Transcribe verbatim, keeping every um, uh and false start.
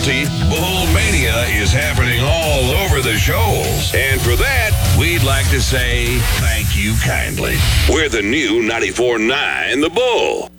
loyalty, Bullmania is happening all over the shoals. And for that, we'd like to say thank you kindly. We're the new ninety-four point nine The Bull.